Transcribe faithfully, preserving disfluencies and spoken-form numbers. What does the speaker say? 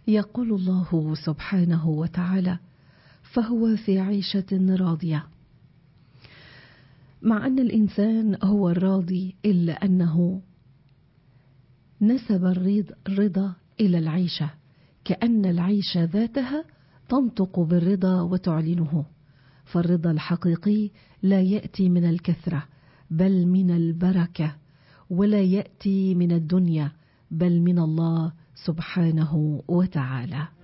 يقول الله سبحانه وتعالى: فهو في عيشة راضية. مع أن الإنسان هو الراضي، إلا أنه نسب الرضا إلى العيشة، كأن العيشة ذاتها تنطق بالرضا وتعلنه. فالرضا الحقيقي لا يأتي من الكثرة بل من البركة، ولا يأتي من الدنيا بل من الله سبحانه وتعالى.